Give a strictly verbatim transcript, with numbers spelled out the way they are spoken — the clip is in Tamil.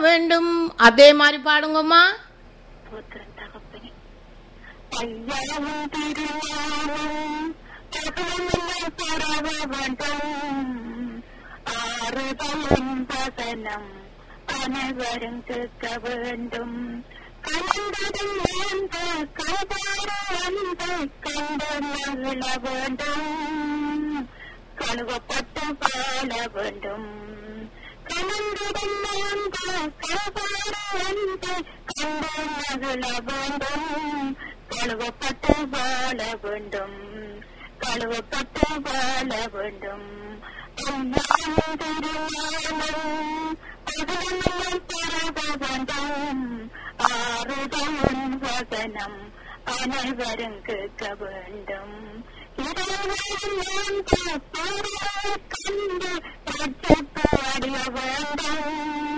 வேண்டும். அதே மாதிரி பாடுங்கம்மா. ஸ்தோத்திரம் தகப்பனே. ஐயாவும் திருஞானம் தகவல் பரவ வேண்டும். ஆறுதலும் வசனம் அனைவரும் கேட்க வேண்டும். கலந்ததும் அந்த கலபார அந்த கண்டு மகிழ வேண்டும். கழுவப்பட்டு வாழ வேண்டும். கலந்ததும் அந்த கலபார அந்த கண்டு மகிழ வேண்டும். கழுவப்பட்டு வாழ வேண்டும். கழுவப்பட்டு வாழ வேண்டும். ஆறுதலும் வசனம் அனைவரும் கேட்க வேண்டும். கண்டு பாடிய வேண்டும்.